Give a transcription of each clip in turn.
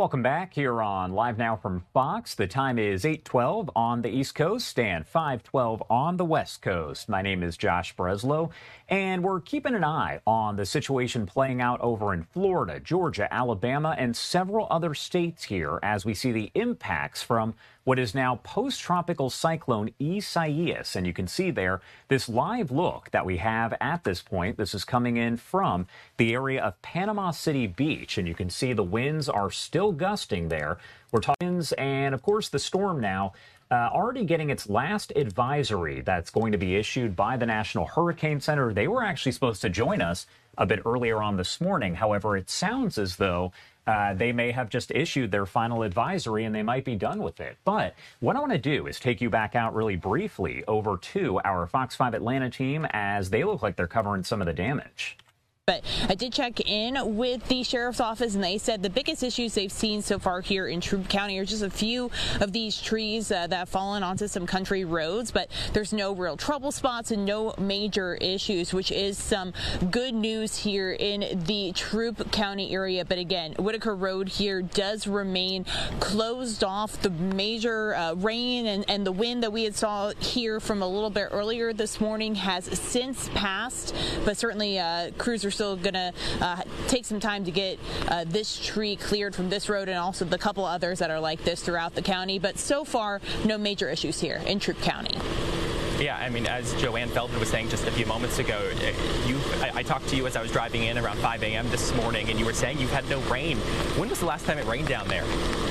Welcome back here on Live Now from Fox. The time is 8:12 on the East Coast and 5:12 on the West Coast. My name is Josh Breslow, and we're keeping an eye on the situation playing out over in Florida, Georgia, Alabama, and several other states here as we see the impacts from what is now post-tropical cyclone Isaias. And you can see there this live look that we have at this point. This is coming in from the area of Panama City Beach, and you can see the winds are still gusting there. We're talking, and of course the storm now already getting its last advisory that's going to be issued by the National Hurricane Center. They were actually supposed to join us a bit earlier on this morning. However, it sounds as though they may have just issued their final advisory and they might be done with it. But what I want to do is take you back out really briefly over to our Fox 5 Atlanta team as they look like they're covering some of the damage. But I did check in with the sheriff's office, and they said the biggest issues they've seen so far here in Troup County are just a few of these trees that have fallen onto some country roads. But there's no real trouble spots and no major issues, which is some good news here in the Troup County area. But again, Whitaker Road here does remain closed off. The major rain and the wind that we had saw here from a little bit earlier this morning has since passed, but certainly crews are still going to take some time to get this tree cleared from this road and also the couple others that are like this throughout the county. But so far, no major issues here in Troup County. Yeah, I mean, as Joanne Feldman was saying just a few moments ago, I talked to you as I was driving in around 5 a.m. this morning, and you were saying you've had no rain. When was the last time it rained down there?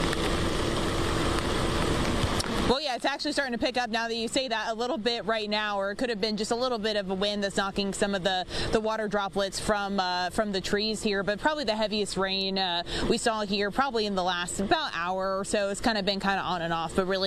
Well, yeah, it's actually starting to pick up now that you say that a little bit right now, or it could have been just a little bit of a wind that's knocking some of the water droplets from the trees here. But probably the heaviest rain we saw here probably in the last about hour or so. It's kind of been on and off, but really